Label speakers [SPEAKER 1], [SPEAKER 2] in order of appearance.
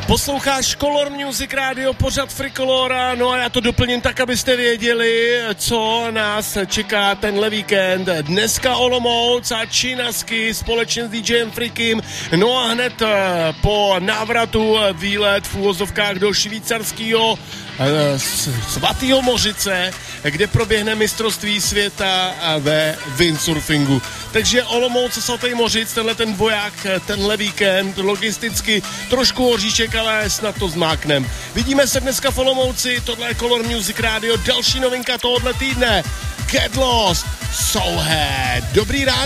[SPEAKER 1] Posloucháš Color Music Radio, pořad Frikolora, no a já to doplním tak, abyste věděli, co nás čeká tenhle víkend. Dneska Olomouc a Činasky společně s DJem Frikim, no a hned po návratu výlet v úvozovkách do švýcarského Svatýho Mořice, kde proběhne mistrovství světa ve windsurfingu. Takže Olomouc a Svatý Mořic, tenhle ten voják, tenhle víkend, logisticky trošku hoříček, ale snad to zmáknem. Vidíme se dneska v Olomouci, tohle je Color Music Radio, další novinka tohohle týdne, Get Lost, Soulhead. Dobrý ráno.